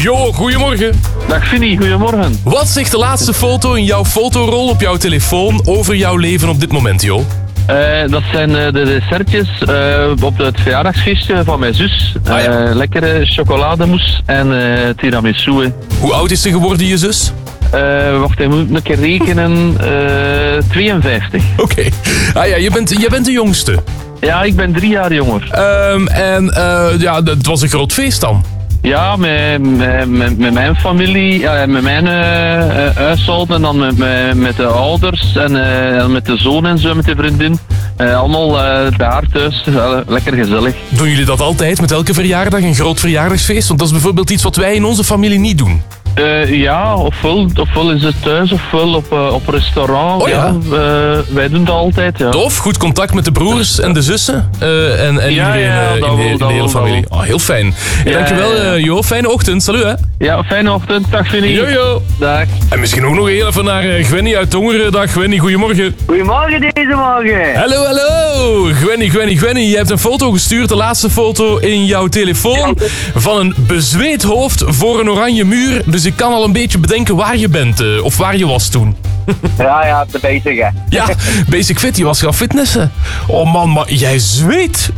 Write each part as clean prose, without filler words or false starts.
Jo, goedemorgen. Dag Vinnie, goedemorgen. Wat zegt de laatste foto in jouw fotorol op jouw telefoon over jouw leven op dit moment, Jo? Dat zijn de dessertjes op het verjaardagsfeestje van mijn zus. Lekkere chocolademousse en tiramisu. Hè. Hoe oud is ze geworden, je zus? Wacht, ik moet een keer rekenen. 52. Oké. Ah ja, je bent de jongste. Ja, ik ben 3 jaar jonger. Het was een groot feest dan. Ja, met mijn familie, met mijn huishouden en dan met de ouders en met de zoon en zo, met de vriendin. Allemaal bij haar thuis, lekker gezellig. Doen jullie dat altijd met elke verjaardag, een groot verjaardagsfeest? Want dat is bijvoorbeeld iets wat wij in onze familie niet doen. Ja, ofwel is het thuis, ofwel op restaurant. Oh, ja. Wij doen dat altijd, ja. Tof, goed contact met de broers en de zussen en iedereen in de hele familie. Oh, heel fijn. Dankjewel, Jo. Fijne ochtend. Salut, hè. Ja, fijne ochtend. Dag, Vinnie. Jojo. Dag. En misschien ook nog heel even naar Gwenny uit Tongeren. Dag, Gwenny. Goedemorgen. Goedemorgen deze morgen. Hallo. Gwenny. Je hebt een foto gestuurd, de laatste foto in jouw telefoon, van een bezweet hoofd voor een oranje muur. Dus ik kan al een beetje bedenken waar je bent, of waar je was toen. Ja, de basic, hè. Ja, Basic Fit, je was gaan fitnessen. Oh man, maar jij zweet.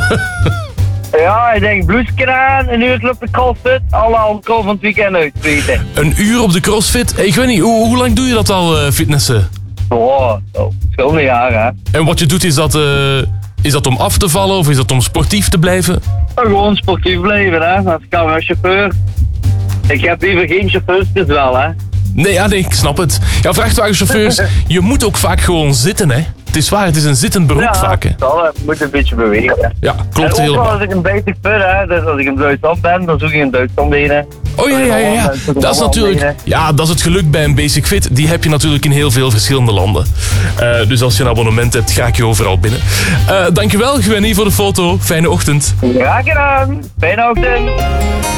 Ja, ik denk blouseje aan, een uur op de crossfit, alle alcohol van het weekend uitvreten. Een uur op de crossfit. Hey Gwenny, hoe lang doe je dat al, fitnessen? Verschillende jaren, hè. En wat je doet, is dat om af te vallen of is dat om sportief te blijven? Gewoon sportief blijven, hè. Als chauffeur. Ik heb liever geen chauffeurs, dus wel, hè. Nee, ik snap het. Ja, vrachtwagenchauffeurs, je moet ook vaak gewoon zitten, hè. Het is waar, het is een zittend beroep vaak, hè. Ja, je moet een beetje bewegen, hè. Ja, klopt en ook helemaal. als ik een basic fit, hè, dus als ik in Duitsland ben, dan zoek ik een Duitsland benen. Oh ja. Dat is natuurlijk... Ja, dat is het geluk bij een Basic Fit. Die heb je natuurlijk in heel veel verschillende landen. Dus als je een abonnement hebt, ga ik je overal binnen. Dankjewel, Gwenny, voor de foto. Fijne ochtend. Graag gedaan. Fijne ochtend.